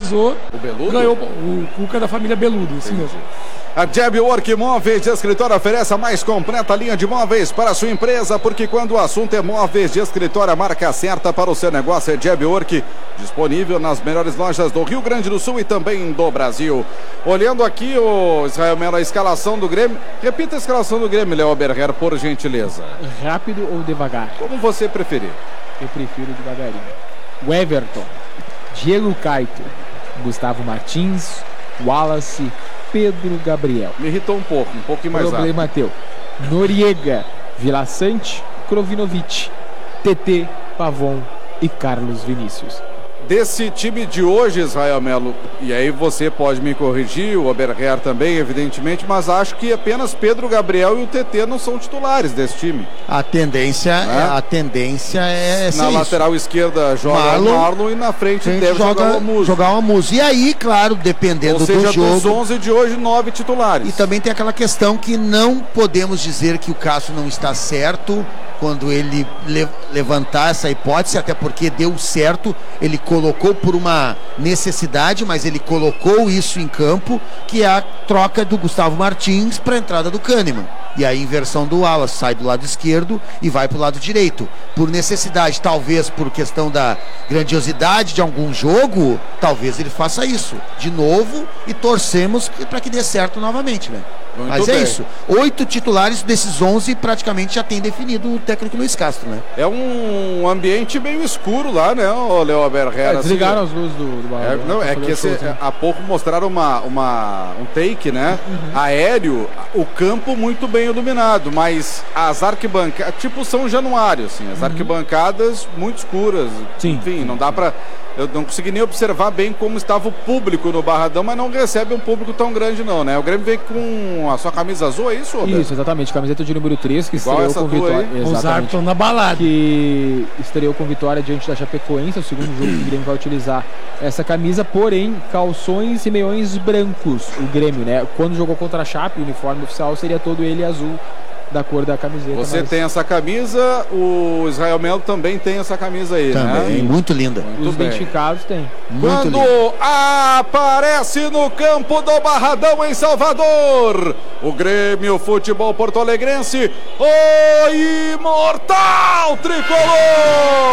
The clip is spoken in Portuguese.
finalizou. O Beludo? Ganhou o Cuca da família Beludo, assim mesmo. A Jabwork Móveis de Escritório oferece a mais completa linha de móveis para a sua empresa, porque quando o assunto é móveis de escritório, a marca certa para o seu negócio é Jabwork, disponível nas melhores lojas do Rio Grande do Sul e também do Brasil. Olhando aqui, o Israel Melo, a escalação do Grêmio. Repita a escalação do Grêmio, Léo Oberher, por gentileza. Rápido ou devagar? Como você preferir. Eu prefiro devagarinho. O Everton, Diego Caito, Gustavo Martins, Wallace, Pedro Gabriel. Me irritou um pouquinho mais Problema teu. Noriega, Vila Sante, Krovinovic, TT, Pavon e Carlos Vinícius. Desse time de hoje, Israel Melo, e aí você pode me corrigir, o Oberher também, evidentemente, mas acho que apenas Pedro Gabriel e o TT não são titulares desse time. A tendência é na lateral esquerda joga o Marlon e na frente deve jogar o Muso. E aí, claro, dependendo do jogo... Ou seja, dos 11 de hoje, 9 titulares. E também tem aquela questão que não podemos dizer que o Cássio não está certo quando ele levantar essa hipótese, até porque deu certo, ele colocou por uma necessidade, mas ele colocou isso em campo, que é a troca do Gustavo Martins para a entrada do Kahneman. E a inversão do Wallace, sai do lado esquerdo e vai para o lado direito. Por necessidade, talvez por questão da grandiosidade de algum jogo, talvez ele faça isso de novo e torcemos para que dê certo novamente, né? Muito Mas bem. é isso. 8 titulares desses 11 praticamente já tem definido o técnico Luiz Castro, né? É um ambiente meio escuro lá, né, o Léo Oberher? Desligaram as luzes do balão. Não, é que há pouco mostraram um take, né? Aéreo, o campo muito bem iluminado, mas as arquibancadas, tipo São Januário, assim, as arquibancadas muito escuras. Sim. Enfim, não dá pra... Eu não consegui nem observar bem como estava o público no Barradão, mas não recebe um público tão grande não, né? O Grêmio veio com a sua camisa azul, é isso, Roberto? Isso, exatamente. Camiseta de número 3, que igual estreou com vitória. Os árbitros estão na balada. Que estreou com vitória diante da Chapecoense, o segundo jogo que o Grêmio vai utilizar essa camisa, porém, calções e meiões brancos, o Grêmio, né? Quando jogou contra a Chape, o uniforme oficial seria todo ele azul, da cor da camiseta. Você tem essa camisa, o Israel Melo também tem essa camisa aí, também, né? Muito linda. Os identificados tem. Quando aparece no campo do Barradão em Salvador, o Grêmio Futebol Porto Alegrense, o imortal tricolor!